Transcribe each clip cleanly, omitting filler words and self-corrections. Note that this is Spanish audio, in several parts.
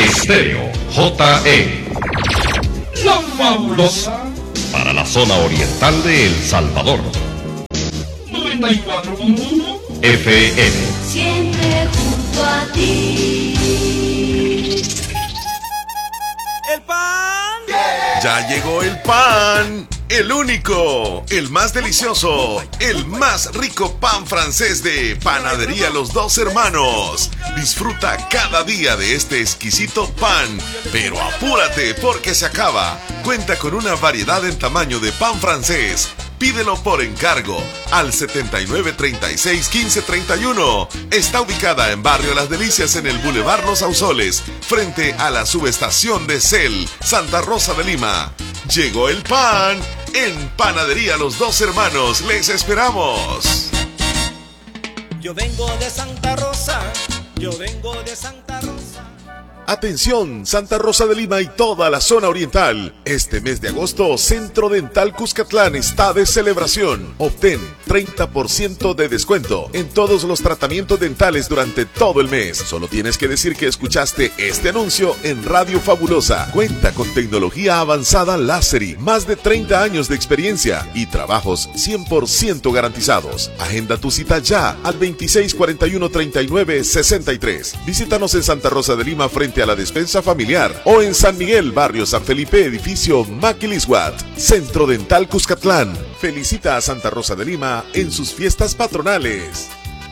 Estéreo JE. La fabulosa para la zona oriental de El Salvador. 94.1 FM. Siempre junto a ti. El pan. Ya llegó el pan. El único, el más delicioso, el más rico pan francés de Panadería Los Dos Hermanos. Disfruta cada día de este exquisito pan, pero apúrate porque se acaba. Cuenta con una variedad en tamaño de pan francés. Pídelo por encargo al 7936-1531. Está ubicada en Barrio Las Delicias en el Boulevard Los Ausoles, frente a la subestación de CEL, Santa Rosa de Lima. Llegó el pan. En Panadería Los Dos Hermanos les esperamos. Yo vengo de Santa Rosa. Yo vengo de Santa Rosa. Atención, Santa Rosa de Lima y toda la zona oriental. Este mes de agosto, Centro Dental Cuscatlán está de celebración. Obtén 30% de descuento en todos los tratamientos dentales durante todo el mes. Solo tienes que decir que escuchaste este anuncio en Radio Fabulosa. Cuenta con tecnología avanzada Láser, más de 30 años de experiencia y trabajos 100% garantizados. Agenda tu cita ya al 2641-3963. Visítanos en Santa Rosa de Lima frente a la despensa familiar o en San Miguel, Barrio San Felipe, edificio Maquilisguat. Centro Dental Cuscatlán felicita a Santa Rosa de Lima en sus fiestas patronales.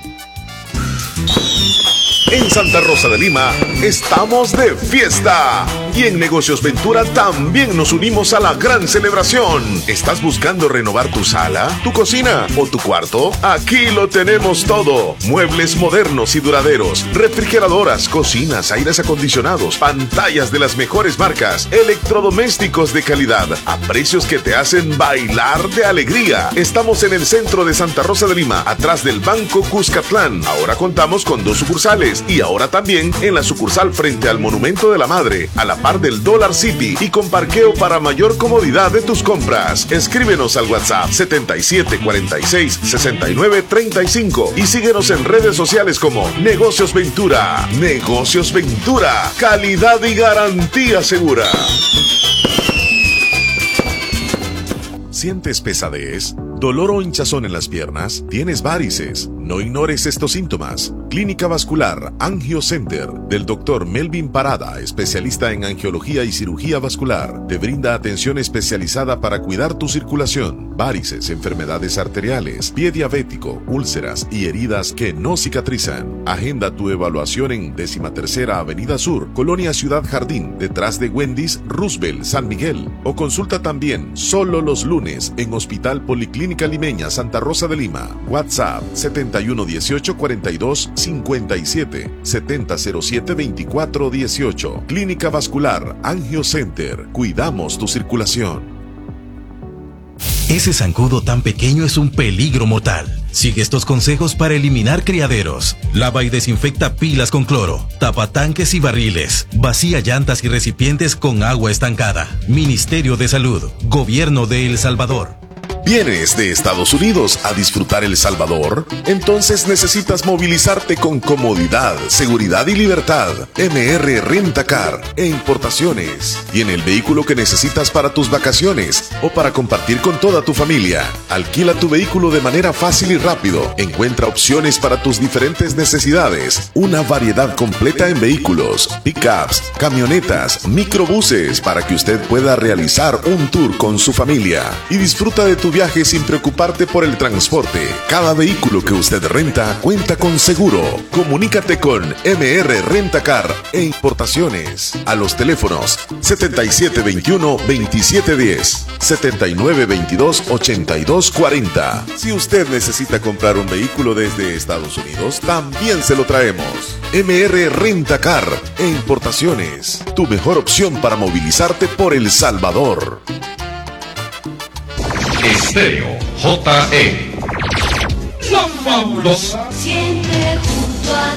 En Santa Rosa de Lima estamos de fiesta y en Negocios Ventura también nos unimos a la gran celebración. ¿Estás buscando renovar tu sala, tu cocina o tu cuarto? Aquí lo tenemos todo. Muebles modernos y duraderos, refrigeradoras, cocinas, aires acondicionados, pantallas de las mejores marcas, electrodomésticos de calidad a precios que te hacen bailar de alegría. Estamos en el centro de Santa Rosa de Lima, atrás del Banco Cuscatlán. Ahora contamos con 2 sucursales y ahora también en la sucursal frente al Monumento de la Madre, a la par del Dollar City y con parqueo para mayor comodidad de tus compras. Escríbenos al WhatsApp 77466935 y síguenos en redes sociales como Negocios Ventura. Negocios Ventura, calidad y garantía segura. ¿Sientes pesadez, dolor o hinchazón en las piernas? ¿Tienes varices? No ignores estos síntomas. Clínica Vascular Angio Center del Dr. Melvin Parada, especialista en angiología y cirugía vascular, te brinda atención especializada para cuidar tu circulación, varices, enfermedades arteriales, pie diabético, úlceras y heridas que no cicatrizan. Agenda tu evaluación en 13ª Avenida Sur, Colonia Ciudad Jardín, detrás de Wendy's, Roosevelt, San Miguel. O consulta también solo los lunes en Hospital Policlínica Limeña, Santa Rosa de Lima. WhatsApp 7118-4257, 7007-2418. Clínica Vascular Angio Center. Cuidamos tu circulación. Ese zancudo tan pequeño es un peligro mortal. Sigue estos consejos para eliminar criaderos. Lava y desinfecta pilas con cloro. Tapa tanques y barriles. Vacía llantas y recipientes con agua estancada. Ministerio de Salud. Gobierno de El Salvador. ¿Vienes de Estados Unidos a disfrutar El Salvador? Entonces necesitas movilizarte con comodidad, seguridad y libertad. MR Rentacar e Importaciones. Tiene el vehículo que necesitas para tus vacaciones o para compartir con toda tu familia. Alquila tu vehículo de manera fácil y rápido. Encuentra opciones para tus diferentes necesidades. Una variedad completa en vehículos, pickups, camionetas, microbuses para que usted pueda realizar un tour con su familia y disfruta de tu viaje sin preocuparte por el transporte. Cada vehículo que usted renta cuenta con seguro. Comunícate con MR Rentacar e Importaciones a los teléfonos 7721-2710, 7922-8240. Si usted necesita comprar un vehículo desde Estados Unidos, también se lo traemos. MR Rentacar e Importaciones, tu mejor opción para movilizarte por El Salvador. Estéreo JE. La fabulosa. Siempre junto a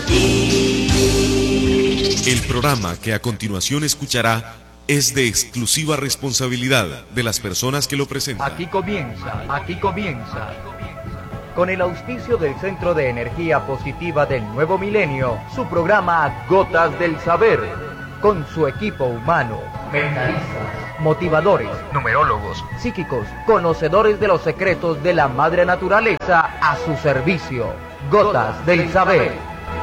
ti. El programa que a continuación escuchará es de exclusiva responsabilidad de las personas que lo presentan. Aquí comienza, con el auspicio del Centro de Energía Positiva del Nuevo Milenio, su programa Gotas del Saber. con su equipo humano, mentalistas, motivadores, numerólogos, psíquicos, conocedores de los secretos de la madre naturaleza a su servicio. Gotas del Saber.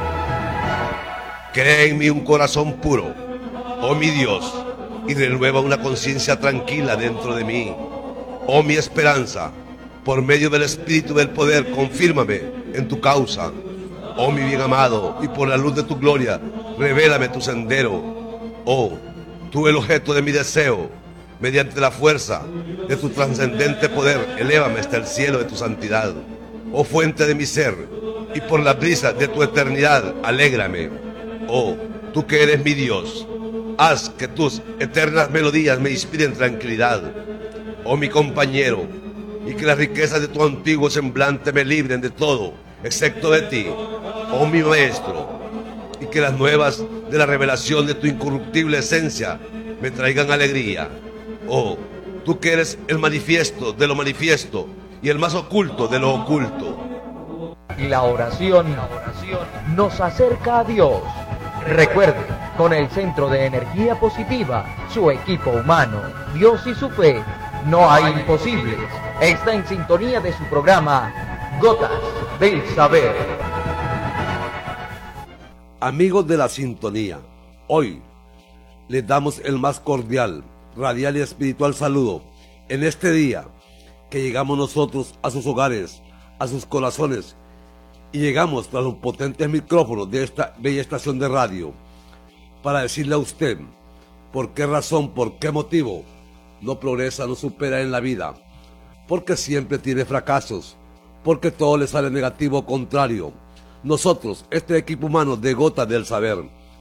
Crea en mí un corazón puro, oh mi Dios, y renueva una conciencia tranquila dentro de mí. Oh mi esperanza, por medio del Espíritu del Poder, confírmame en tu causa. Oh mi bien amado, y por la luz de tu gloria, revélame tu sendero. Oh, tú el objeto de mi deseo, mediante la fuerza de tu trascendente poder, elévame hasta el cielo de tu santidad. Oh fuente de mi ser, y por la brisa de tu eternidad, alégrame. Oh, tú que eres mi Dios, haz que tus eternas melodías me inspiren tranquilidad. Oh mi compañero, y que las riquezas de tu antiguo semblante me libren de todo, excepto de ti. Oh mi maestro, y que las nuevas de la revelación de tu incorruptible esencia me traigan alegría. Oh, tú que eres el manifiesto de lo manifiesto y el más oculto de lo oculto. La oración nos acerca a Dios. Recuerde, con el Centro de Energía Positiva, su equipo humano, Dios y su fe, no hay imposibles. Está en sintonía de su programa Gotas del Saber. Amigos de la sintonía, hoy les damos el más cordial, radial y espiritual saludo en este día que llegamos nosotros a sus hogares, a sus corazones, y llegamos tras los potentes micrófonos de esta bella estación de radio para decirle a usted por qué razón, por qué motivo no progresa, no supera en la vida, porque siempre tiene fracasos, porque todo le sale negativo o contrario. Nosotros, este equipo humano de Gotas del Saber,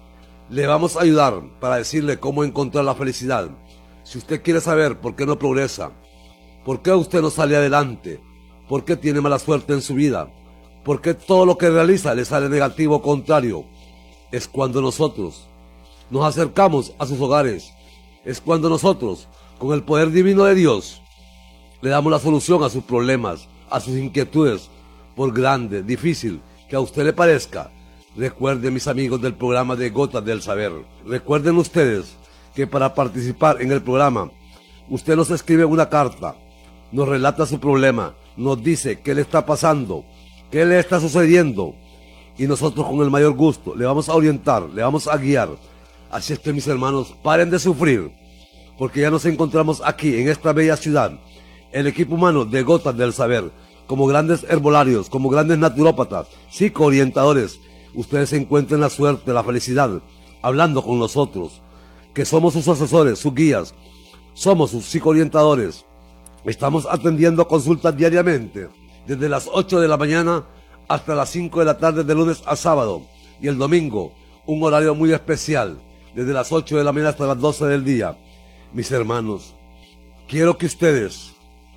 le vamos a ayudar para decirle cómo encontrar la felicidad. Si usted quiere saber por qué no progresa, por qué usted no sale adelante, por qué tiene mala suerte en su vida, por qué todo lo que realiza le sale negativo o contrario, es cuando nosotros nos acercamos a sus hogares, es cuando nosotros, con el poder divino de Dios, le damos la solución a sus problemas, a sus inquietudes, por grande, difícil que a usted le parezca. Recuerden, mis amigos del programa de Gotas del Saber, recuerden ustedes que para participar en el programa, usted nos escribe una carta, nos relata su problema, nos dice qué le está pasando, qué le está sucediendo, y nosotros con el mayor gusto le vamos a orientar, le vamos a guiar. Así es que, mis hermanos, paren de sufrir, porque ya nos encontramos aquí en esta bella ciudad, el equipo humano de Gotas del Saber, como grandes herbolarios, como grandes naturópatas, psicoorientadores. Ustedes encuentren la suerte, la felicidad, hablando con nosotros, que somos sus asesores, sus guías, somos sus psicoorientadores. Estamos atendiendo consultas diariamente, desde las 8 de la mañana hasta las 5 de la tarde, de lunes a sábado, y el domingo, un horario muy especial, desde las 8 de la mañana hasta las 12 del día. Mis hermanos, quiero que ustedes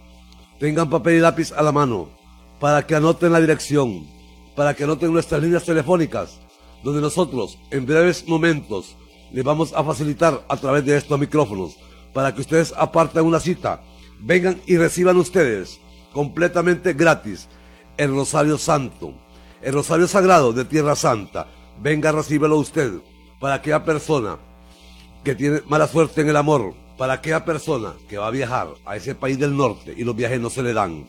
tengan papel y lápiz a la mano para que anoten la dirección, para que anoten nuestras líneas telefónicas, donde nosotros en breves momentos les vamos a facilitar a través de estos micrófonos para que ustedes aparten una cita, vengan y reciban ustedes completamente gratis el Rosario Santo, el Rosario Sagrado de Tierra Santa. Venga, recíbelo usted para aquella persona que tiene mala suerte en el amor, para aquella persona que va a viajar a ese país del norte y los viajes no se le dan,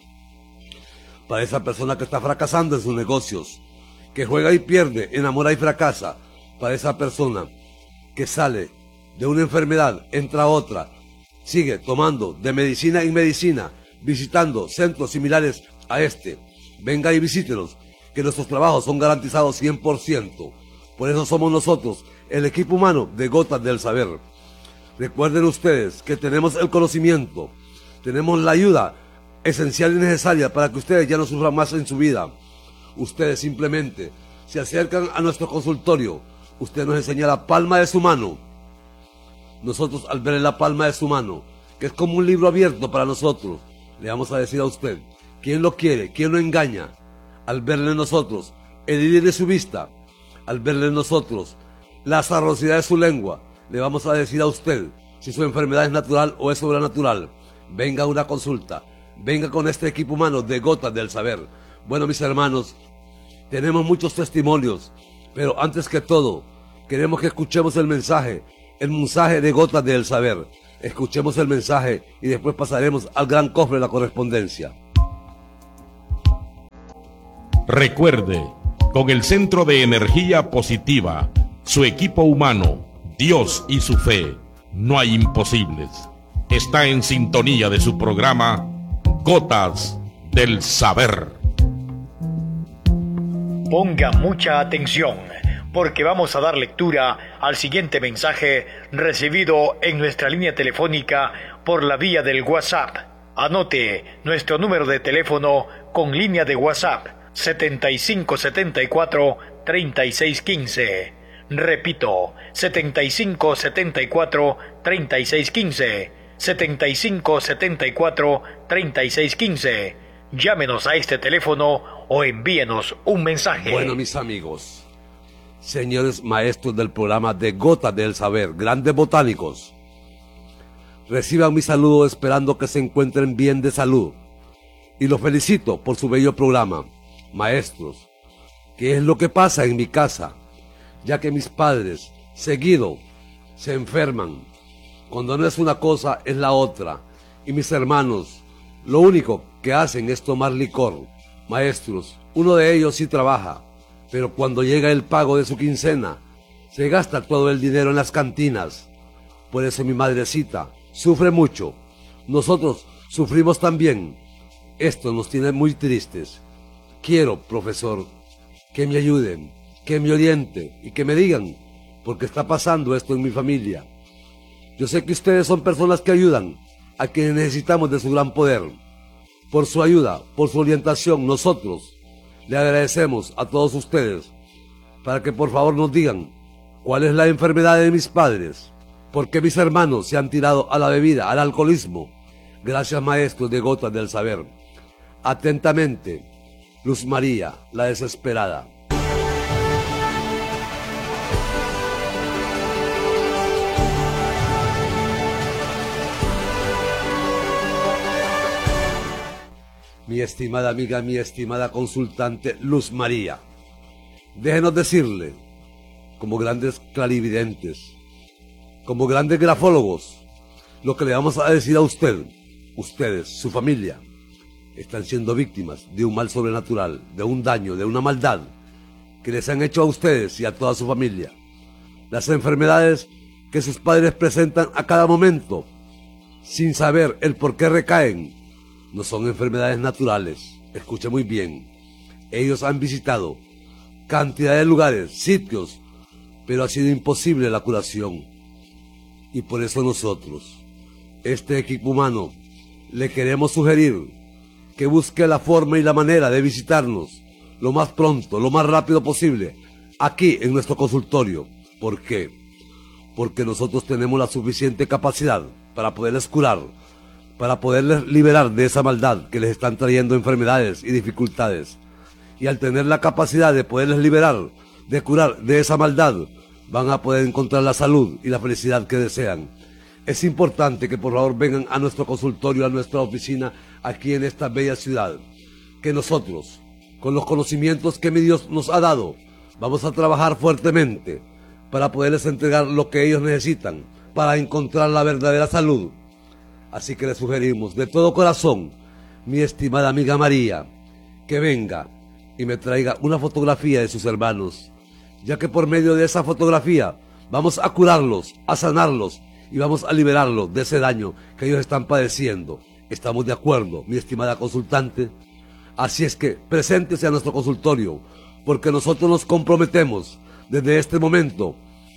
para esa persona que está fracasando en sus negocios, que juega y pierde, enamora y fracasa, para esa persona que sale de una enfermedad, entra a otra, sigue tomando de medicina en medicina, visitando centros similares a este. Venga y visítenos, que nuestros trabajos son garantizados 100%. Por eso somos nosotros, el equipo humano de Gotas del Saber. Recuerden ustedes que tenemos el conocimiento, tenemos la ayuda esencial y necesaria para que ustedes ya no sufran más en su vida. Ustedes simplemente se acercan a nuestro consultorio, usted nos enseña la palma de su mano. Nosotros, al ver la palma de su mano, que es como un libro abierto para nosotros, le vamos a decir a usted quién lo quiere, quién lo engaña. Al verle nosotros el iris de su vista, al verle nosotros la azarosidad de su lengua, le vamos a decir a usted si su enfermedad es natural o es sobrenatural. Venga a una consulta, venga con este equipo humano de Gotas del Saber. Bueno, mis hermanos, tenemos muchos testimonios, pero antes que todo, queremos que escuchemos el mensaje el mensaje de Gotas del Saber. Escuchemos el mensaje y después pasaremos al gran cofre de la correspondencia. Recuerde, con el Centro de Energía Positiva, su equipo humano, Dios y su fe, no hay imposibles. Está en sintonía de su programa Gotas del Saber. Ponga mucha atención, porque vamos a dar lectura al siguiente mensaje recibido en nuestra línea telefónica por la vía del WhatsApp. Anote nuestro número de teléfono con línea de WhatsApp 7574-3615. Repito, 7574-3615. 7574-3615. Llámenos a este teléfono o envíenos un mensaje. Bueno, mis amigos, señores maestros del programa de Gotas del Saber, grandes botánicos, reciban mi saludo esperando que se encuentren bien de salud. Y los felicito por su bello programa. Maestros, ¿qué es lo que pasa en mi casa? Ya que mis padres, seguido, se enferman. Cuando no es una cosa, es la otra. Y mis hermanos, lo único que hacen es tomar licor. Maestros, uno de ellos sí trabaja, pero cuando llega el pago de su quincena, se gasta todo el dinero en las cantinas. Por eso mi madrecita sufre mucho. Nosotros sufrimos también. Esto nos tiene muy tristes. Quiero, profesor, que me ayuden, que me orienten y que me digan por qué está pasando esto en mi familia. Yo sé que ustedes son personas que ayudan a quienes necesitamos de su gran poder. Por su ayuda, por su orientación, nosotros le agradecemos a todos ustedes para que por favor nos digan cuál es la enfermedad de mis padres, por qué mis hermanos se han tirado a la bebida, al alcoholismo. Gracias, maestros de Gotas del Saber. Atentamente, Luz María, la desesperada. Mi estimada amiga, mi estimada consultante Luz María, déjenos decirle, como grandes clarividentes, como grandes grafólogos, lo que le vamos a decir a usted. Ustedes, su familia, están siendo víctimas de un mal sobrenatural, de un daño, de una maldad que les han hecho a ustedes y a toda su familia. Las enfermedades que sus padres presentan a cada momento, sin saber el por qué recaen, no son enfermedades naturales. Escuche muy bien. Ellos han visitado cantidad de lugares, sitios, pero ha sido imposible la curación. Y por eso nosotros, este equipo humano, le queremos sugerir que busque la forma y la manera de visitarnos lo más pronto, lo más rápido posible, aquí en nuestro consultorio. ¿Por qué? Porque nosotros tenemos la suficiente capacidad para poderles curar, para poderles liberar de esa maldad que les están trayendo enfermedades y dificultades. Y al tener la capacidad de poderles liberar, de curar de esa maldad, van a poder encontrar la salud y la felicidad que desean. Es importante que por favor vengan a nuestro consultorio, a nuestra oficina, aquí en esta bella ciudad. Que nosotros, con los conocimientos que mi Dios nos ha dado, vamos a trabajar fuertemente para poderles entregar lo que ellos necesitan, para encontrar la verdadera salud. Así que les sugerimos de todo corazón, mi estimada amiga María, que venga y me traiga una fotografía de sus hermanos, ya que por medio de esa fotografía vamos a curarlos, a sanarlos y vamos a liberarlos de ese daño que ellos están padeciendo. ¿Estamos de acuerdo, mi estimada consultante? Así es que preséntese a nuestro consultorio, porque nosotros nos comprometemos desde este momento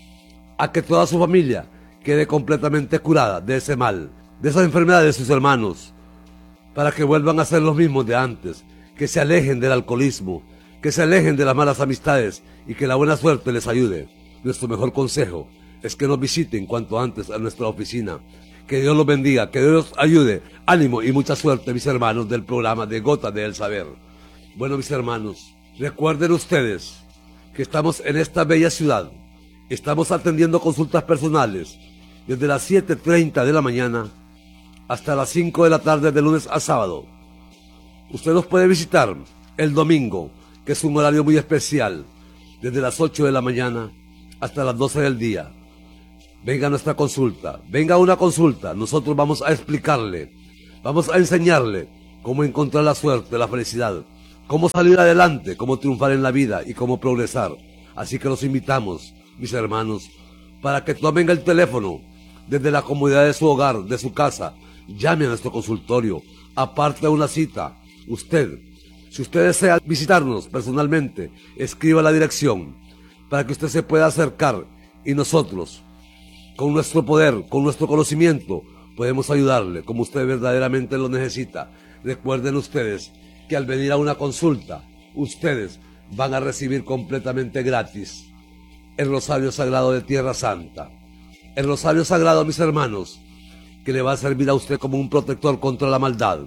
a que toda su familia quede completamente curada de ese mal, de esa enfermedad de sus hermanos, para que vuelvan a ser los mismos de antes, que se alejen del alcoholismo, que se alejen de las malas amistades y que la buena suerte les ayude. Nuestro mejor consejo es que nos visiten cuanto antes a nuestra oficina. Que Dios los bendiga, que Dios los ayude. Ánimo y mucha suerte, mis hermanos del programa de Gotas del Saber. Bueno, mis hermanos, recuerden ustedes que estamos en esta bella ciudad. Estamos atendiendo consultas personales desde las 7:30 de la mañana hasta las 5 de la tarde de lunes a sábado. Usted nos puede visitar el domingo, que es un horario muy especial, desde las 8 de la mañana hasta las 12 del día. venga a nuestra consulta, venga a una consulta, nosotros vamos a explicarle, vamos a enseñarle cómo encontrar la suerte, la felicidad, cómo salir adelante, cómo triunfar en la vida y cómo progresar. Así que los invitamos, mis hermanos, para que tomen el teléfono desde la comodidad de su hogar, de su casa, llame a nuestro consultorio, aparte una cita. Usted, si usted desea visitarnos personalmente, escriba la dirección para que usted se pueda acercar y nosotros, con nuestro poder, con nuestro conocimiento, podemos ayudarle como usted verdaderamente lo necesita. Recuerden ustedes que al venir a una consulta, ustedes van a recibir completamente gratis el Rosario Sagrado de Tierra Santa. El Rosario Sagrado, mis hermanos, que le va a servir a usted como un protector contra la maldad.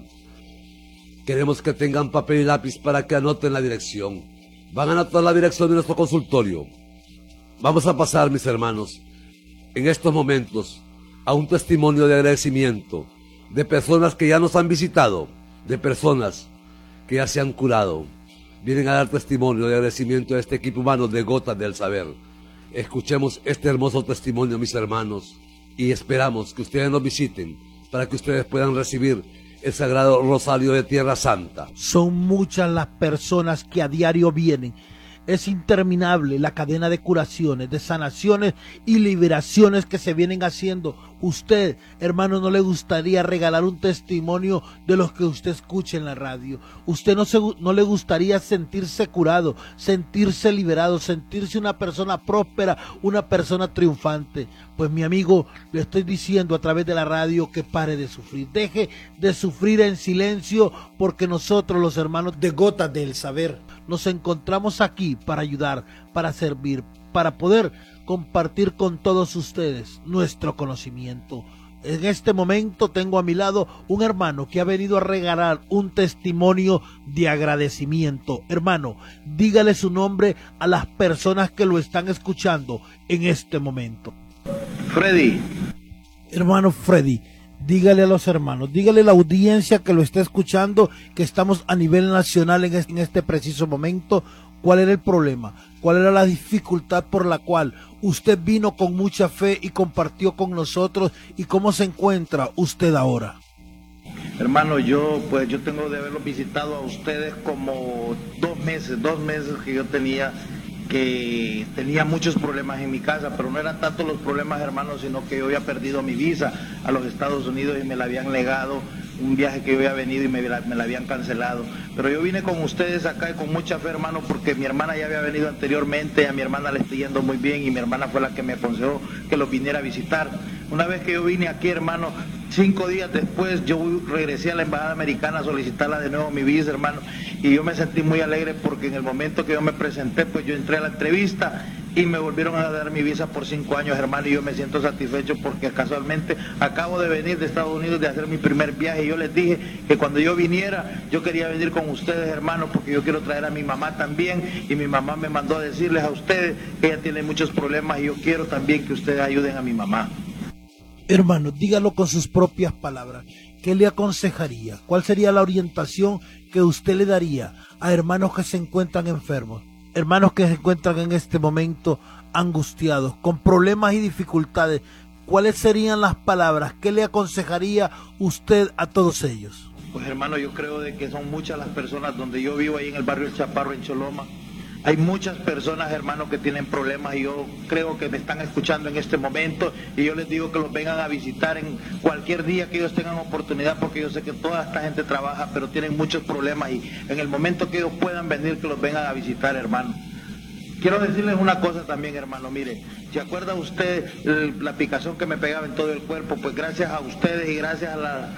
Queremos que tengan papel y lápiz para que anoten la dirección. Van a anotar la dirección de nuestro consultorio. Vamos a pasar, mis hermanos, en estos momentos, a un testimonio de agradecimiento de personas que ya nos han visitado, de personas que ya se han curado. Vienen a dar testimonio de agradecimiento a este equipo humano de Gotas del Saber. Escuchemos este hermoso testimonio, mis hermanos, y esperamos que ustedes nos visiten para que ustedes puedan recibir el Sagrado Rosario de Tierra Santa. Son muchas las personas que a diario vienen. Es interminable la cadena de curaciones, de sanaciones y liberaciones que se vienen haciendo. Usted, hermano, ¿no le gustaría regalar un testimonio de los que usted escucha en la radio? ¿Usted no le gustaría sentirse curado, sentirse liberado, sentirse una persona próspera, una persona triunfante? Pues mi amigo, le estoy diciendo a través de la radio que pare de sufrir. Deje de sufrir en silencio, porque nosotros, los hermanos de Gotas del Saber, nos encontramos aquí para ayudar, para servir, para poder compartir con todos ustedes nuestro conocimiento. En este momento tengo a mi lado un hermano que ha venido a regalar un testimonio de agradecimiento. Hermano, dígale su nombre a las personas que lo están escuchando en este momento. Freddy. Hermano Freddy, dígale a los hermanos, dígale a la audiencia que lo está escuchando, que estamos a nivel nacional en este preciso momento, cuál era el problema, cuál era la dificultad por la cual usted vino con mucha fe y compartió con nosotros, y cómo se encuentra usted ahora. Hermano, yo tengo de haberlos visitado a ustedes como 2 meses que tenía muchos problemas en mi casa, pero no eran tanto los problemas, hermano, sino que yo había perdido mi visa a los Estados Unidos y me la habían negado, un viaje que yo había venido y me la habían cancelado. Pero yo vine con ustedes acá y con mucha fe, hermano, porque mi hermana ya había venido anteriormente, a mi hermana le está yendo muy bien y mi hermana fue la que me aconsejó que los viniera a visitar. Una vez que yo vine aquí, hermano, 5 días después yo regresé a la embajada americana a solicitarla de nuevo mi visa, hermano, y yo me sentí muy alegre porque en el momento que yo me presenté, pues yo entré a la entrevista y me volvieron a dar mi visa por 5 años, hermano, y yo me siento satisfecho porque casualmente acabo de venir de Estados Unidos de hacer mi primer viaje, y yo les dije que cuando yo viniera, yo quería venir con ustedes, hermano, porque yo quiero traer a mi mamá también, y mi mamá me mandó a decirles a ustedes que ella tiene muchos problemas y yo quiero también que ustedes ayuden a mi mamá. Hermano, dígalo con sus propias palabras. ¿Qué le aconsejaría? ¿Cuál sería la orientación que usted le daría a hermanos que se encuentran enfermos? Hermanos que se encuentran en este momento angustiados, con problemas y dificultades. ¿Cuáles serían las palabras? ¿Qué le aconsejaría usted a todos ellos? Pues hermano, yo creo de que son muchas las personas donde yo vivo, ahí en el barrio El Chaparro, en Choloma. Hay muchas personas, hermanos, que tienen problemas y yo creo que me están escuchando en este momento, y yo les digo que los vengan a visitar en cualquier día que ellos tengan oportunidad, porque yo sé que toda esta gente trabaja, pero tienen muchos problemas, y en el momento que ellos puedan venir, que los vengan a visitar, hermano. Quiero decirles una cosa también, hermano, mire, ¿se acuerda usted la picazón que me pegaba en todo el cuerpo? Pues gracias a ustedes y gracias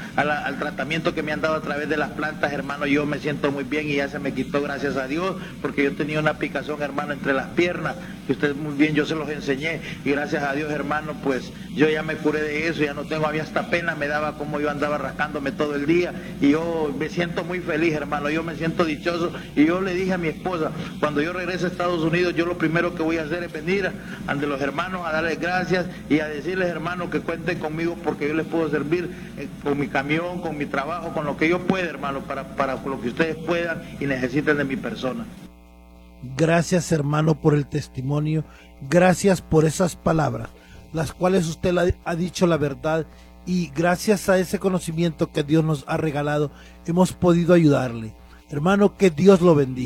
al tratamiento que me han dado a través de las plantas, hermano, yo me siento muy bien y ya se me quitó, gracias a Dios, porque yo tenía una picazón, hermano, entre las piernas, que ustedes muy bien, yo se los enseñé, y gracias a Dios, hermano, pues yo ya me curé de eso, ya no tengo, había hasta pena, me daba como yo andaba rascándome todo el día, y yo me siento muy feliz, hermano, yo me siento dichoso, y yo le dije a mi esposa, cuando yo regrese a Estados Unidos, yo lo primero que voy a hacer es venir ante los hermanos a darles gracias y a decirles, hermanos, que cuenten conmigo porque yo les puedo servir con mi camión, con mi trabajo, con lo que yo pueda, hermano, para lo que ustedes puedan y necesiten de mi persona. Gracias, hermano, por el testimonio, gracias por esas palabras. las cuales usted ha dicho la verdad, y gracias a ese conocimiento que Dios nos ha regalado, hemos podido ayudarle. Hermano, que Dios lo bendiga.